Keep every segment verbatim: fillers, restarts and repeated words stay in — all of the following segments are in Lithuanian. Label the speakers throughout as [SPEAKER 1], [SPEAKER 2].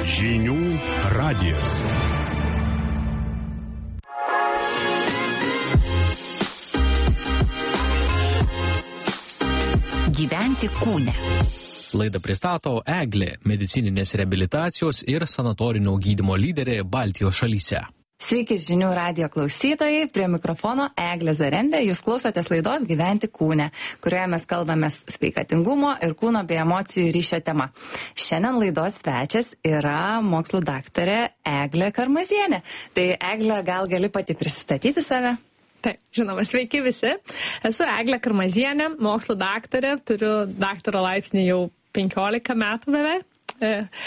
[SPEAKER 1] Žinių radijas.
[SPEAKER 2] Gyventi kūne.
[SPEAKER 3] Laidą pristato Eglė, medicininės reabilitacijos ir sanatorinio gydymo lyderė Baltijos šalyse.
[SPEAKER 2] Sveiki žinių radijo klausytojai, prie mikrofono Eglė Zarendė, jūs klausotės laidos Gyventi kūne, kurioje mes kalbame sveikatingumo ir kūno bei emocijų ryšio tema. Šiandien laidos svečias yra mokslų daktarė Eglė Karmazienė. Tai Eglė, gal gali pati prisistatyti save?
[SPEAKER 4] Taip, žinoma, sveiki visi. Esu Eglė Karmazienė, mokslų daktarė, turiu daktaro laipsnį jau penkiolika metų beveik.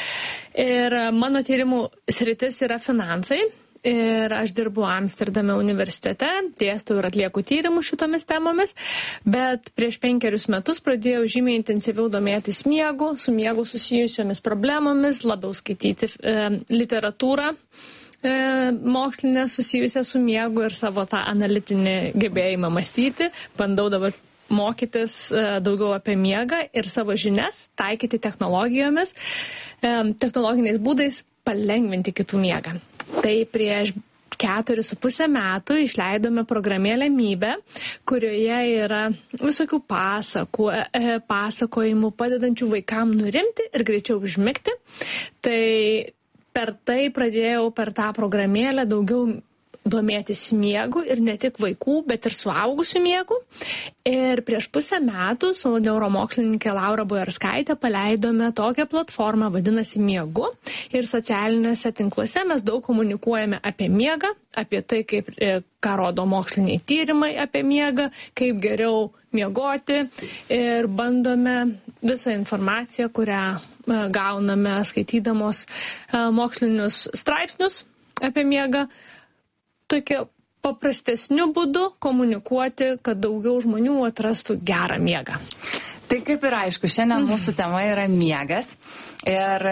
[SPEAKER 4] Ir mano tyrimų sritis yra finansai. Ir aš dirbu Amsterdame universitete, dėstau ir atlieku tyrimus šitomis temomis, bet prieš penkerius metus pradėjau žymiai intensyviau domėtis miegu, su miegu susijusiomis problemomis, labiau skaityti e, literatūrą e, mokslinę susijusią su miegu ir savo tą analitinį gebėjimą mąstyti. Bandau dabar mokytis e, daugiau apie miegą ir savo žinias taikyti technologijomis, e, technologiniais būdais palengvinti kitų miegą. Tai prieš keturis su pusę metų išleidome programėlę Mybė, kurioje yra visokių pasakų, e, pasakojimų padedančių vaikam nurimti ir greičiau užmigti. Tai per tai pradėjau per tą programėlę daugiau domėtis miegu ir ne tik vaikų, bet ir suaugusių miegu. Ir prieš pusę metų su neuromokslininkė Laura Bojarskaitė paleidome tokią platformą, vadinasi Miegu. Ir socialiniuose tinkluose mes daug komunikuojame apie miegą, apie tai, kaip, ką rodo moksliniai tyrimai apie miegą, kaip geriau miegoti. Ir bandome visą informaciją, kurią gauname skaitydamos mokslinius straipsnius apie miegą, tokia paprastesniu būdu komunikuoti, kad daugiau žmonių atrastų gerą miegą.
[SPEAKER 2] Tai kaip ir aišku, šiandien mūsų tema yra miegas ir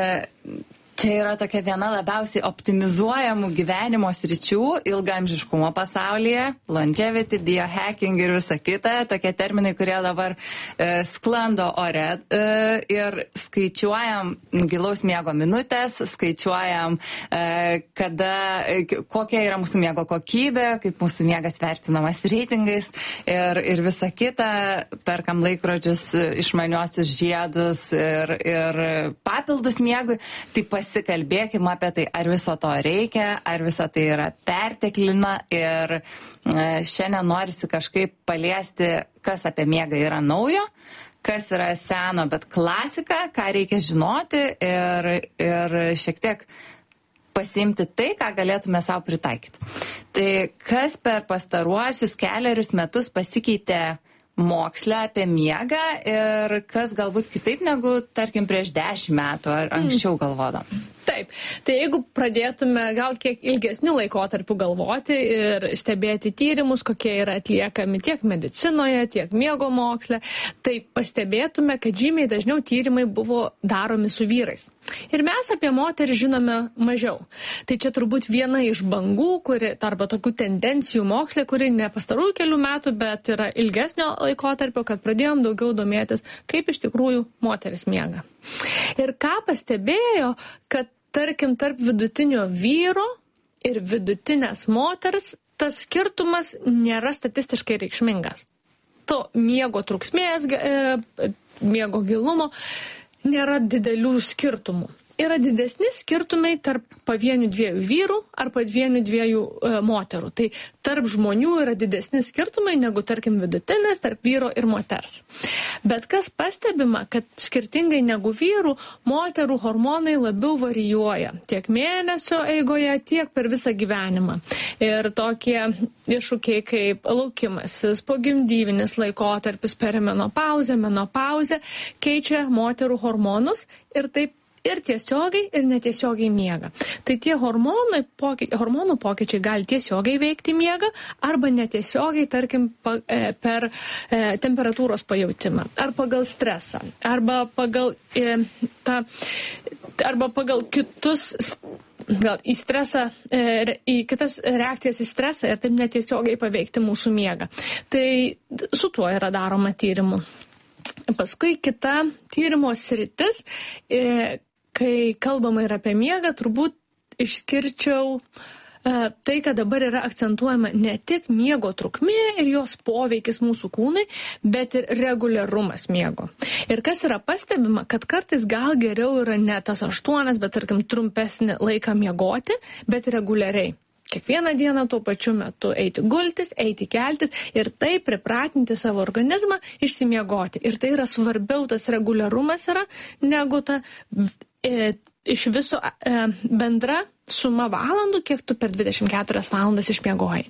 [SPEAKER 2] čia yra tokia viena labiausiai optimizuojamų gyvenimo sričių ilgaamžiškumo pasaulyje, longevity, biohacking ir visa kita, tokie terminai, kurie dabar e, sklando ore e, ir skaičiuojam gilaus miego minutės, skaičiuojam, e, kada, e, kokia yra mūsų miego kokybė, kaip mūsų miegas vertinamas reitingais ir, ir visa kita, perkam laikrodžius, išmaniosius žiedus ir, ir papildus miegui, tai pas Pasikalbėkime apie tai, ar viso to reikia, ar viso tai yra perteklina ir e, šiandien norisi kažkaip paliesti, kas apie miegą yra naujo, kas yra seno, bet klasika, ką reikia žinoti ir, ir šiek tiek pasiimti tai, ką galėtume savo pritaikyti. Tai kas per pastaruosius keliarius metus pasikeitė moksle apie miegą ir kas galbūt kitaip negu, tarkim, prieš dešimt metų ar anksčiau galvodam?
[SPEAKER 4] Taip, tai jeigu pradėtume gal kiek ilgesnių laikotarpių galvoti ir stebėti tyrimus, kokie yra atliekami tiek medicinoje, tiek miego moksle, tai pastebėtume, kad žymiai dažniau tyrimai buvo daromi su vyrais. Ir mes apie moterį žinome mažiau. Tai čia turbūt viena iš bangų, kuri, arba tokių tendencijų moksle, kuri ne pastarųjų kelių metų, bet yra ilgesnio laikotarpio, kad pradėjom daugiau domėtis, kaip iš tikrųjų moteris miega. Ir ką pastebėjo, kad tarkim tarp vidutinio vyro ir vidutinės moters tas skirtumas nėra statistiškai reikšmingas. To miego trukmės, miego gilumo nėra didelių skirtumų. Yra didesni skirtumai tarp pavienių dviejų vyrų ar pavienių dviejų e, moterų. Tai tarp žmonių yra didesni skirtumai negu, tarkim, vidutinis tarp vyro ir moters. Bet kas pastebima, kad skirtingai negu vyrų, moterų hormonai labiau varijuoja tiek mėnesio eigoje, tiek per visą gyvenimą. Ir tokie iššūkiai kaip laukimasis, pogimdyvinis laikotarpis, perimenopauzė, menopauzė keičia moterų hormonus ir taip ir tiesiogiai, ir netiesiogiai miega. Tai tie hormonai, poky, hormonų pokyčiai gali tiesiogiai veikti miegą arba netiesiogiai, tarkim, pa, e, per e, temperatūros pajautimą, ar pagal stresą, arba pagal, e, ta, arba pagal kitus gal į stresą, e, į kitas reakcijas į stresą ir taip netiesiogiai paveikti mūsų miegą. Tai su tuo yra daroma tyrimų. Paskui kita tyrimo sritis, e, kai kalbama ir apie miegą, turbūt išskirčiau tai, kad dabar yra akcentuojama ne tik miego trukmė ir jos poveikis mūsų kūnui, bet ir reguliarumas miego. Ir kas yra pastebima, kad kartais gal geriau yra ne tas aštuonas, bet tarkim trumpesnį laiką miegoti, bet reguliariai. Kiekvieną dieną tuo pačiu metu eiti gultis, eiti keltis ir taip pripratinti savo organizmą išsimiegoti. Ir tai yra svarbiau, tas reguliarumas yra, negu ta e, iš viso e, bendra suma valandų, kiek tu per dvidešimt keturias valandas išmiegojai.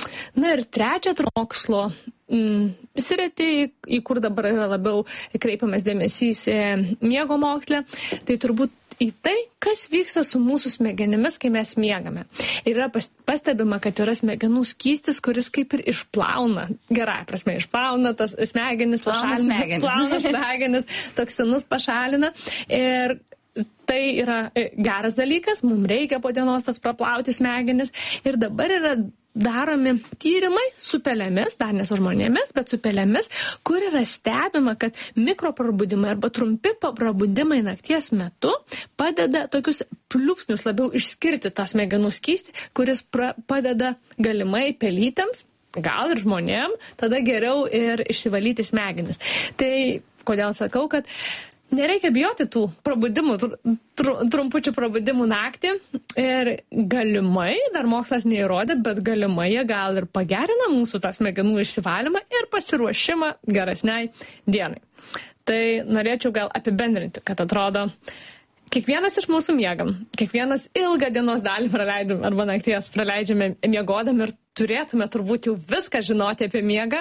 [SPEAKER 4] Na ir trečia, mokslo mm, sritį, į kur dabar yra labiau kreipiamas dėmesys e, miego moksle, tai turbūt į tai, kas vyksta su mūsų smegenimis, kai mes miegame. Ir yra pastebima, kad yra smegenų skystis, kuris kaip ir išplauna, gerai prasme, išplauna tas smegenis,
[SPEAKER 2] plauna
[SPEAKER 4] pašalina,
[SPEAKER 2] smegenis,
[SPEAKER 4] plauna smegenis, toksinus pašalina. Ir tai yra geras dalykas, mums reikia po dienos tas praplauti smegenis. Ir dabar yra daromi tyrimai su pelėmis, dar ne su žmonėmis, bet su pelėmis, kur yra stebima, kad mikroprabudimai arba trumpi prabudimai nakties metu padeda tokius pliūpsnius labiau išskirti tą smegenų skystį, kuris pra, padeda galimai pelytėms, gal ir žmonėm, tada geriau ir išsivalyti smegenis. Tai kodėl sakau, kad nereikia bijoti tų prabudimų, tr trumpučių prabudimų naktį ir galimai, dar mokslas neįrodė, bet galimai jie gal ir pagerina mūsų tą smegenų išsivalymą ir pasiruošimą geresniai dienai. Tai norėčiau gal apibendrinti, kad atrodo, kiekvienas iš mūsų miegam, kiekvienas ilgą dienos dalį praleidžiam arba nakties praleidžiame miegodami ir turėtume turbūt jau viską žinoti apie miegą,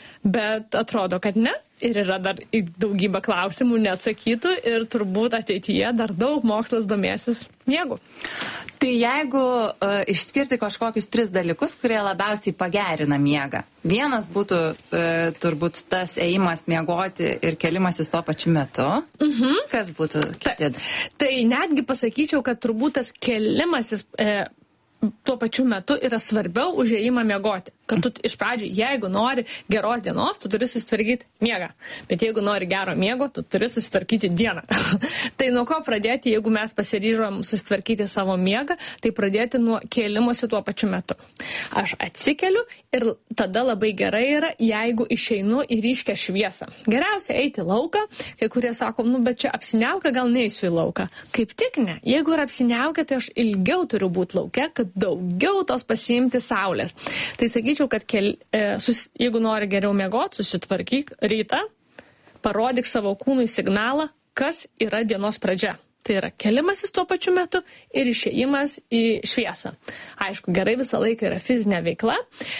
[SPEAKER 4] bet atrodo, kad ne. Ir yra dar daugybė klausimų neatsakytų ir turbūt ateityje dar daug mokslas domėsis miegu.
[SPEAKER 2] Tai jeigu uh, išskirti kažkokius tris dalykus, kurie labiausiai pagerina miegą. Vienas būtų uh, turbūt tas ėjimas miegoti ir kelimasis tuo pačiu metu.
[SPEAKER 4] Mhm.
[SPEAKER 2] Kas būtų kiti?
[SPEAKER 4] Tai, tai netgi pasakyčiau, kad turbūt tas kelimasis e, tuo pačiu metu yra svarbiau už ėjimą miegoti. Kad tu iš pradžių, jeigu nori geros dienos, tu turi susitvarkyti miegą. Bet jeigu nori gero miego, tu turi susitvarkyti dieną. Tai nuo ko pradėti, jeigu mes pasiryžom susitvarkyti savo miegą, tai pradėti nuo kėlimosi tuo pačiu metu. Aš atsikeliu ir tada labai gerai yra, jeigu išeinu į ryškę šviesą. Geriausia eiti lauką, kai kurie sako, nu bet čia apsiniaukia, gal neįsiu į lauką. Kaip tik ne. Jeigu yra apsiniaukia, tai aš ilgiau turiu būti lauke, kad daugiau tos pasiimti saulės. Tai sakyčiau, kad kel, e, sus, jeigu nori geriau miegoti, susitvarkyk rytą, parodyk savo kūnui signalą, kas yra dienos pradžia. Tai yra kelimasis tuo pačiu metu ir išėjimas į šviesą. Aišku, gerai visą laiką yra fizinė veikla,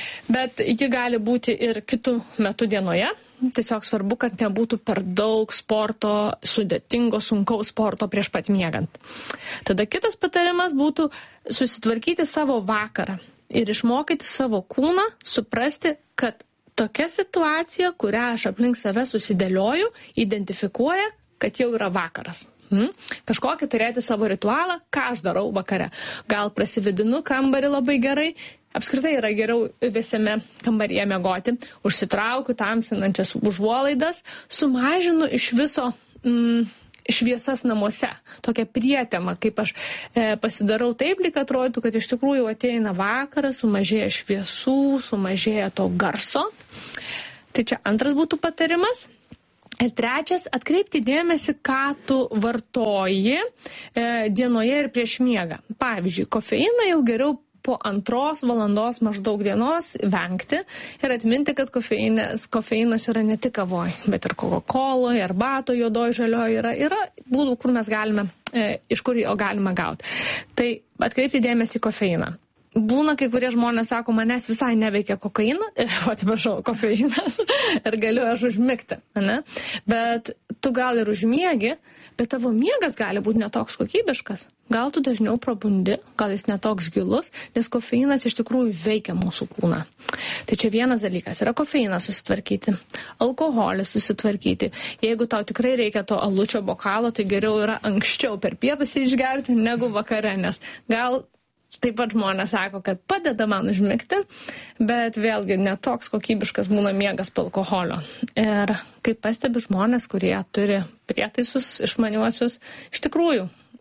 [SPEAKER 4] bet ji gali būti ir kitų metų dienoje. Tiesiog svarbu, kad nebūtų per daug sporto, sudėtingo, sunkaus sporto prieš pat miegant. Tada kitas patarimas būtų susitvarkyti savo vakarą ir išmokyti savo kūną, suprasti, kad tokia situacija, kurią aš aplink save susidėlioju, identifikuoja, kad jau yra vakaras. Hmm? Kažkokį turėti savo ritualą, ką aš darau vakare. Gal prasivedinu kambarį labai gerai, apskritai yra geriau vėsiame kambaryje miegoti, užsitraukiu tamsinančias užuolaidas, sumažinu iš viso mm, šviesas namuose, tokia prietema, kaip aš e, pasidarau taip, lyg atrodytų, kad iš tikrųjų ateina vakaras, sumažėja šviesų, sumažėja to garso. Tai čia antras būtų patarimas. Ir trečias, atkreipti dėmesį, ką tu vartoji e, dienoje ir prieš miegą. Pavyzdžiui, kofeiną jau geriau po antros valandos maždaug dienos vengti ir atminti, kad kofeinas, kofeinas yra ne tik kavoj, bet ir Coca-Coloj, arbato, juodoj, žalioj yra, yra būdų, kur mes galime, e, iš kur jo galime gauti. Tai atkreipti dėmesį į kofeiną. Būna, kai kurie žmonės sako, manęs visai neveikia kokaina, atsiprašau, kofeinas, ir galiu aš užmigti, ne? Bet tu gal ir užmiegi, bet tavo miegas gali būti netoks kokybiškas. Gal tu dažniau prabundi, gal jis netoks gilus, nes kofeinas iš tikrųjų veikia mūsų kūną. Tai čia vienas dalykas yra kofeiną susitvarkyti, alkoholį susitvarkyti. Jeigu tau tikrai reikia to alučio bokalo, tai geriau yra anksčiau per pietus išgerti negu vakare, nes gal taip pat žmonės sako, kad padeda man užmigti, bet vėlgi netoks kokybiškas būna miegas po alkoholio. Ir kaip pastebi žmonės, kurie turi prietaisus išmaniuosius, iš tikrųjų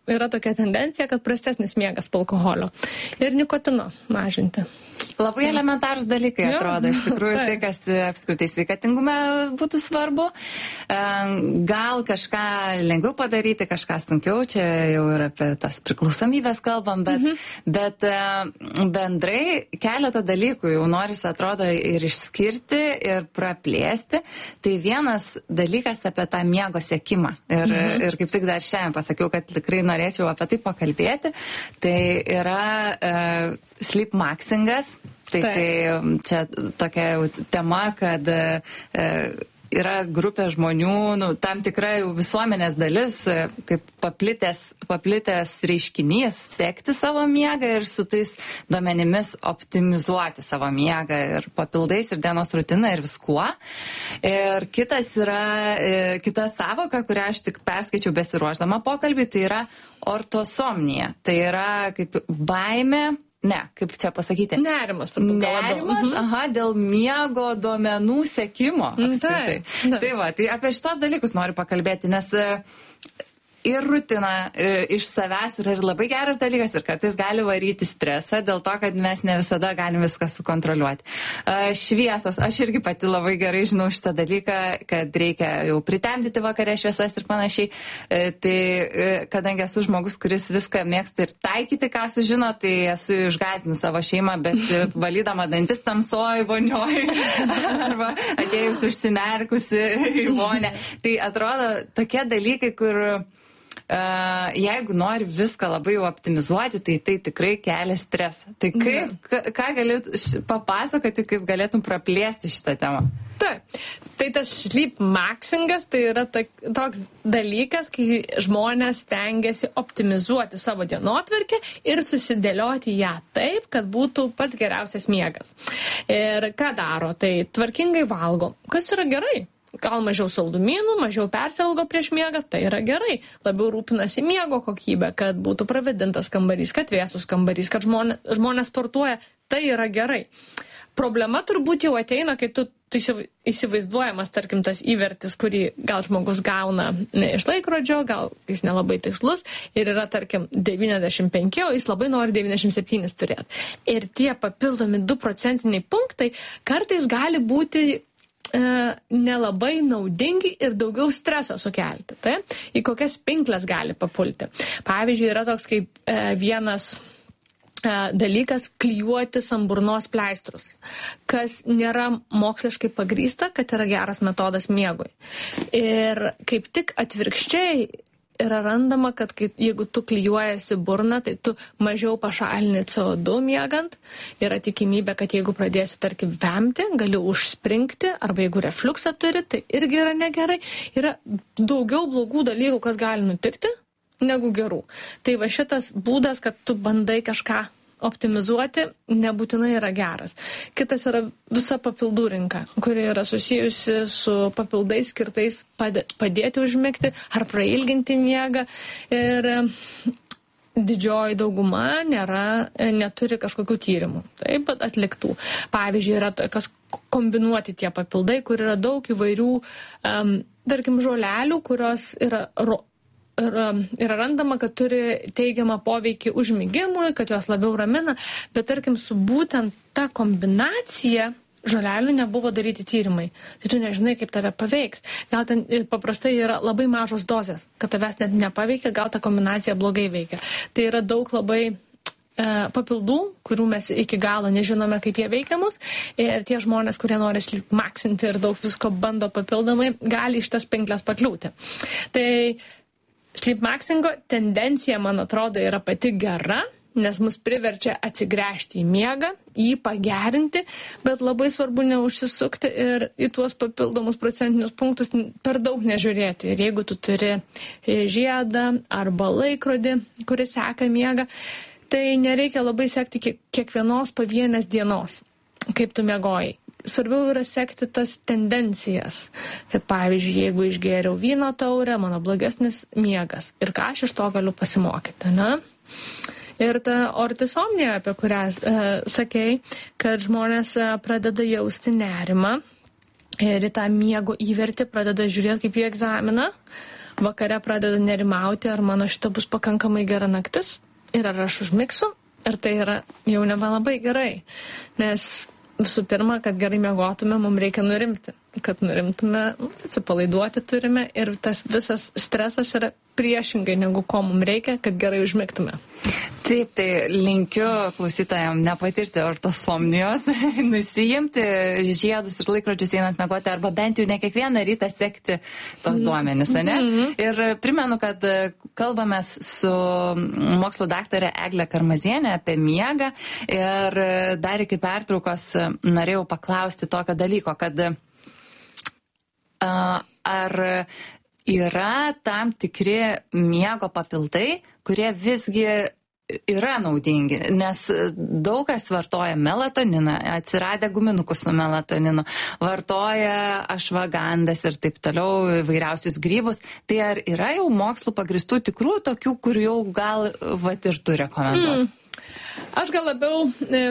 [SPEAKER 4] yra tokia tendencija, kad prastesnis miegas po alkoholio ir nikotino mažinti.
[SPEAKER 2] Labai elementarūs dalykai
[SPEAKER 4] Jo.
[SPEAKER 2] atrodo, iš tikrųjų tai,
[SPEAKER 4] Taip.
[SPEAKER 2] kas apskritai sveikatingume būtų svarbu. E, Gal kažką lengviau padaryti, kažką sunkiau, čia jau ir apie tas priklausomybės kalbam, bet, mhm. bet e, bendrai keletą dalykų jau norisi atrodo ir išskirti, ir praplėsti. Tai vienas dalykas apie tą miego sekimą. Ir, mhm. ir kaip tik dar šiandien pasakiau, kad tikrai norėčiau apie tai pakalbėti. Tai yra e, sleep maxingas. Tai, tai čia tokia tema, kad e, yra grupė žmonių, nu, tam tikra jau visuomenės dalis, e, kaip paplitęs, paplitęs reiškinys, sekti savo miegą ir su tais duomenimis optimizuoti savo miegą ir papildais ir dienos rutiną ir viskuo. Ir kitas yra, e, kita savoka, kurią aš tik perskaičiau besiruošdama pokalbį, tai yra ortosomnija. Tai yra kaip baimė. Ne, kaip čia pasakyti?
[SPEAKER 4] Nerimas turbūt.
[SPEAKER 2] Nerimas,
[SPEAKER 4] mhm.
[SPEAKER 2] aha, dėl miego duomenų sekimo. Apskritai.
[SPEAKER 4] Tai,
[SPEAKER 2] tai va, tai apie šitos dalykus noriu pakalbėti, nes ir rutina iš savęs yra ir labai geras dalykas ir kartais gali varyti stresą dėl to, kad mes ne visada galim viską sukontroliuoti. Šviesos, aš irgi pati labai gerai žinau šitą dalyką, kad reikia jau pritemdyti vakare šviesas ir panašiai. Tai kadangi esu žmogus, kuris viską mėgsta ir taikyti, ką sužino, tai esu išgąsdinu savo šeimą, besivalydama dantis tamsoj, vonioj arba atėjus užsimerkusi į vonę. Tai atrodo tokie dalykai, kur Uh, jeigu nori viską labai jau optimizuoti, tai tai tikrai kelia stresą. Tai kaip, ka, ką galėtum papasakoti, kaip galėtum praplėsti šitą temą?
[SPEAKER 4] Taip. Tai tas sleep maxingas tai yra toks dalykas, kai žmonės stengiasi optimizuoti savo dienotvarkę ir susidėlioti ją taip, kad būtų pats geriausias miegas. Ir ką daro? Tai tvarkingai valgo. Kas yra gerai? Gal mažiau saldumynų, mažiau persivalgo prieš miegą, tai yra gerai. Labiau rūpinasi miego kokybę, kad būtų pravėdintas kambarys, kad vėsus kambarys, kad žmonės, žmonės sportuoja, tai yra gerai. Problema turbūt jau ateina, kai tu, tu įsivaizduojamas, tarkim, tas įvertis, kurį gal žmogus gauna ne iš laikrodžio, gal jis nelabai tikslus ir yra, tarkim, devyniasdešimt penki, o jis labai nori devyniasdešimt septyni turėti. Ir tie papildomi du procentiniai punktai kartais gali būti nelabai naudingi ir daugiau streso sukelti. Tai į kokias pinkles gali papulti. Pavyzdžiui, yra toks kaip e, vienas e, dalykas klijuotis ant burnos pleistrus, kas nėra moksliškai pagrįsta, kad yra geras metodas miegui. Ir kaip tik atvirkščiai yra randama, kad kai, jeigu tu klijuojasi burną, tai tu mažiau pašalini C O du miegant. Yra tikimybė, kad jeigu pradėsi, tarkim, vemti, gali užspringti, arba jeigu refliuksą turi, tai irgi yra negerai. Yra daugiau blogų dalykų, kas gali nutikti, negu gerų. Tai va šitas būdas, kad tu bandai kažką optimizuoti, nebūtinai yra geras. Kitas yra visa papildų rinka, kuri yra susijusi su papildais skirtais padėti užmigti ar prailginti miegą. Ir didžioji dauguma nėra, neturi kažkokių tyrimų, taip pat atliktų. Pavyzdžiui, yra tokios kombinuoti tie papildai, kur yra daug įvairių, um, tarkim, žolelių, kurios yra ro yra randama, kad turi teigiamą poveikį užmigimui, kad jos labiau ramina, bet tarkim su būtent ta kombinacija žolelių nebuvo daryti tyrimai. Tai tu nežinai, kaip tave paveiks. Gal ten paprastai yra labai mažos dozės, kad tavęs net nepaveikia, gal ta kombinacija blogai veikia. Tai yra daug labai e, papildų, kurių mes iki galo nežinome, kaip jie veikia mus. Ir tie žmonės, kurie nori sleep maxinti ir daug visko bando papildomai, gali iš tas pinkles pakliūti. Tai sleep maxingo tendencija, man atrodo, yra pati gera, nes mus priverčia atsigręžti į miegą, jį pagerinti, bet labai svarbu neužsisukti ir į tuos papildomus procentinius punktus per daug nežiūrėti. Ir jeigu tu turi žiedą arba laikrodį, kuris seka miegą, tai nereikia labai sekti kiekvienos pavienės dienos, kaip tu miegojai. Svarbiau yra sekti tas tendencijas, kad pavyzdžiui, jeigu išgėriau vyno taurę, mano blogesnis miegas ir ką aš iš to galiu pasimokyti, ne? Ir ta ortisomnija, apie kurią e, sakei, kad žmonės pradeda jausti nerimą ir į tą miego įvertį pradeda žiūrėti kaip į egzaminą, vakare pradeda nerimauti, ar mano šita bus pakankamai gera naktis ir ar aš užmigsiu. Ir tai yra jau nebelabai gerai, nes visų pirma, kad gerai miegotume, mums reikia nurimti. Kad nurimtume, atsipalaiduoti turime ir tas visas stresas yra priešingai negu ko mums reikia, kad gerai užmigtume.
[SPEAKER 2] Taip, tai linkiu klausytojams nepatirti ortosomnijos, nusijimti žiedus ir laikrodžius einant miegoti, arba bent jau ne kiekvieną rytą sekti tos duomenis, ne? Mm-hmm. Ir primenu, kad kalbamės su mokslo daktare Egle Karmazienė apie miegą ir dar iki pertraukos norėjau paklausti tokio dalyko, kad uh, ar yra tam tikri miego papildai, kurie visgi yra naudingi, nes daug kas vartoja melatoniną, atsiradę guminukus su melatoninu, vartoja ašvagandas ir taip toliau, įvairiausius grybus. Tai ar yra jau mokslų pagristų tikrų tokių, kur jau gal vat ir tu rekomenduoti?
[SPEAKER 4] Mm. Aš gal labiau e,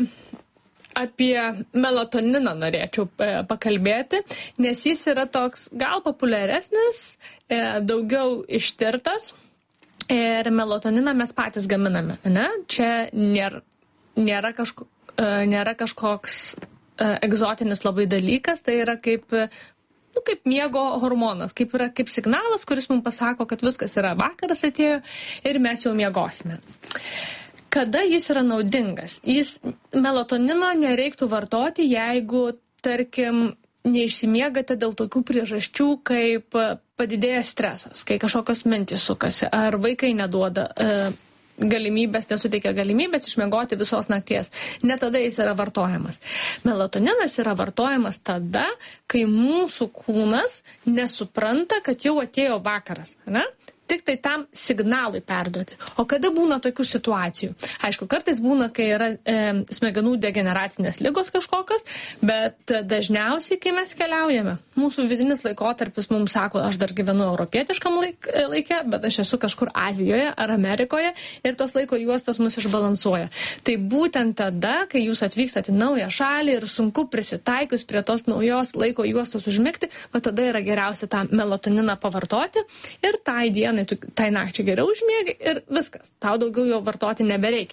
[SPEAKER 4] apie melatoniną norėčiau e, pakalbėti, nes jis yra toks gal populiaresnis, e, daugiau ištirtas. Ir melatoniną mes patys gaminame, ne? Čia nėra, nėra, kažko, nėra kažkoks egzotinis labai dalykas, tai yra kaip, nu, kaip miego hormonas, kaip, yra, kaip signalas, kuris mums pasako, kad viskas yra, vakaras atėjo ir mes jau miegosime. Kada jis yra naudingas? Jis melatonino nereiktų vartoti, jeigu, tarkim, neišsimiegate dėl tokių priežasčių, kaip padidėja stresas, kai kažkokios mintys sukasi, ar vaikai neduoda e, galimybės, nesuteikia galimybės išmiegoti visos nakties. Ne tada jis yra vartojamas. Melatoninas yra vartojamas tada, kai mūsų kūnas nesupranta, kad jau atėjo vakaras, ne? Tik tai tam signalui perduoti. O kada būna tokių situacijų? Aišku, kartais būna, kai yra e, smegenų degeneracinės ligos kažkokios, bet dažniausiai, kai mes keliaujame, mūsų vidinis laikotarpis mums sako, aš dar gyvenu europietiškam laik, laike, bet aš esu kažkur Azijoje ar Amerikoje ir tos laiko juostos mus išbalansuoja. Tai būtent tada, kai jūs atvykstate į naują šalį ir sunku prisitaikius prie tos naujos laiko juostos užmigti, va tada yra geriausia tą melatoniną pavartoti ir tai dienai tai nakčiai geriau užmiegi ir viskas. Tau daugiau jo vartoti nebereikia.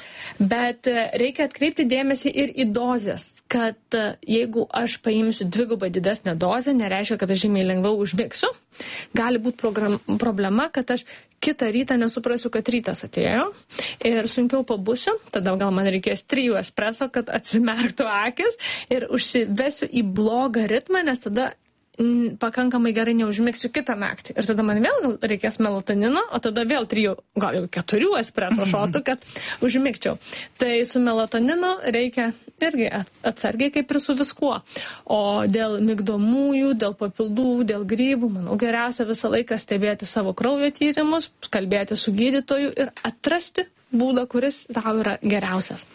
[SPEAKER 4] Bet reikia atkreipti dėmesį ir į dozes, kad jeigu aš paimsiu dvigubai didesnę dozę, nereiškia, kad aš žymiai lengviau užmigsiu. Gali būti program, problema, kad aš kitą rytą nesuprasiu, kad rytas atėjo ir sunkiau pabusiu, tada gal man reikės trijų espreso, kad atsimerktų akis ir užsivesiu į blogą ritmą, nes tada pakankamai gerai neužmigsiu kitą naktį. Ir tada man vėl reikės melatonino, o tada vėl trijų, gal jau keturių espreso šotų, kad užmigčiau. Tai su melatoninu reikia irgi atsargiai kaip ir su viskuo. O dėl migdomųjų, dėl papildų, dėl grybų, manau, geriausia visą laiką stebėti savo kraujo tyrimus, kalbėti su gydytoju ir atrasti būdą, kuris tau yra geriausias.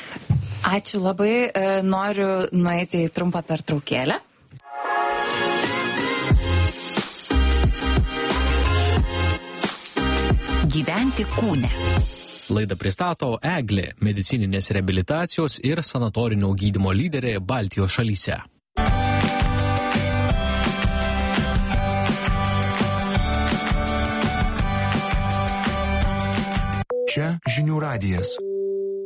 [SPEAKER 2] Ačiū labai. Noriu nueiti į trumpą pertraukėlę.
[SPEAKER 5] Gyventi kūne.
[SPEAKER 3] Laidą pristato Eglė, medicininės reabilitacijos ir sanatorinio gydymo lyderė Baltijos šalyse.
[SPEAKER 1] Čia Žinių radijas.